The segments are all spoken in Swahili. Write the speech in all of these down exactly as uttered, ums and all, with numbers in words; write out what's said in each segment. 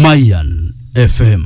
Mayan F M.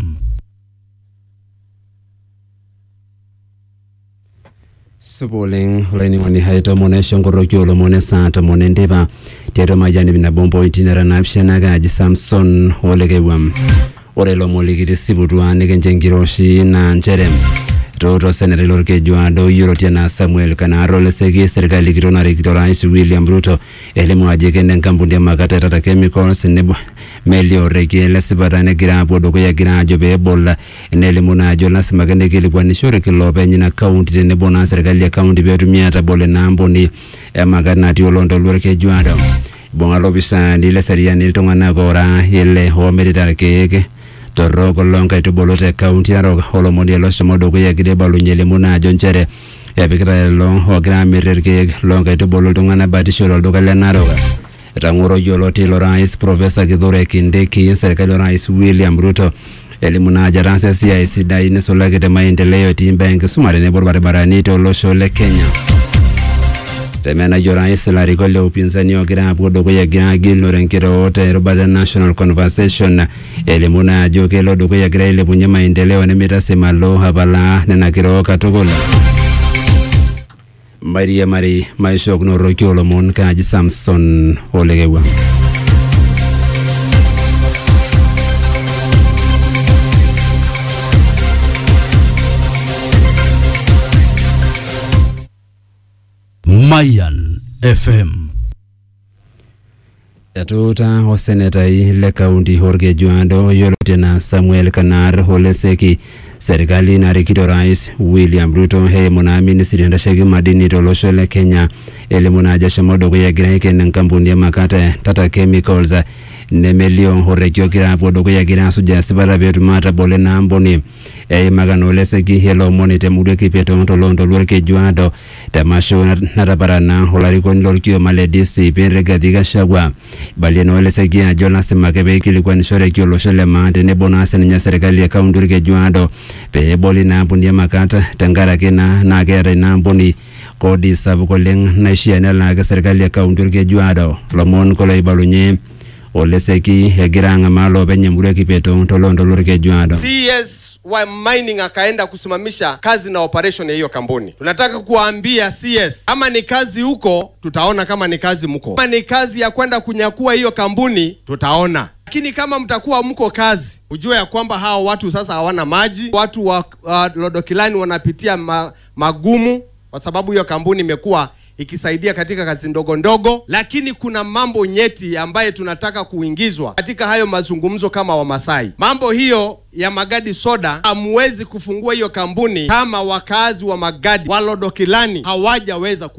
Suboling leni wani haito mone shongorokyo lo mone sato mone ndeba teto majani bina bombo itinera na pshena gaji Samson Olekewam ore lo molikiti sibutua nikenjengiroshi na ncherem Toto Senate Lorke Juado Eurotiana Samuel Kanaro Lesegi serikali kitona rekito Rais William Ruto elimu ajikende kampuni ya makata Tata Chemicals nebo melio reki lesibata negira bodo ya gira jobe bola elimu na jola simakende kilikuwa nishore kilope nyina county nebo na serikali ya county betumia tabole na amboni ya makata na tiolondo Lorke Juado bongalo bisa nile seria niltonga na gora ile homerita keke Toroko longa itubolote county aro holomondi lo somodo ko yagide balu nyele muna jonchere ya bikira lo hogra mirerke longa itubolote ngana batishoro do kalenaro rangoro yoloti lo Rais Professor Kithure Kindiki serikali Rais William Ruto elimuna jaranse C I C dai ne solagete maendeleo timbank sumare ne borbare barani to lo shole Kenya Temena Rais larikole upinzani wagira bodo ko yagira gilno renkero wote Robert National Conversation elimuna joke lo do ko yagira ile bunye maendeleo ne mitasema lo habala na nakiro katogola Maria Mari maisho kuno rokyolo mon kaji Samson Olegewa Mayan F M. Yatuta o seneta ile kaunti Jorge Juando Yolotena Samuel Kanar Holeseki serikali na rekito Rais William Ruto he muna ministry ndashegi madini tolosho le Kenya ele muna jasha modo ko yagira ikene kampuni ya makata Tata Chemicals ne melio horekyo kira bodo ko yagira suja sibara betu mata bole na amboni e magano leseki helo monite mudwe kipeto tolondo Lorke Juando tamasho natabara na holariko Lorkyo maledisi penre gadiga shagwa baleno leseki ya Jonas Makebe kilikuwa nishore kyo loshele mande ne bonase nya serikali ya kaunti Lorke Juando pe boli na amboni ya makata tangara kena na gere na amboni kodi sabu koleng na shiana la serikali ya kaunti Lorke Juando lomon kolo ibalunye oleseki hegiranga malo benye mure kipeto tolondo Lorke Juando C S wa mining akaenda kusimamisha kazi na operation ya hiyo kampuni. Tunataka kuambia C S kama ni kazi huko tutaona, kama ni kazi mko, kama ni kazi ya kwenda kunyakua hiyo kampuni tutaona, lakini kama mtakuwa mko kazi ujue ya kwamba hao watu sasa hawana maji. Watu wa uh, Lodokilani wanapitia ma, magumu kwa sababu hiyo kampuni imekuwa ikisaidia katika kazi ndogo ndogo, lakini kuna mambo nyeti ambaye tunataka kuingizwa katika hayo mazungumzo kama Wamasai. Mambo hiyo ya Magadi Soda, hamwezi kufungua hiyo kampuni kama wakazi wa Magadi wa Lodokilani hawajaweza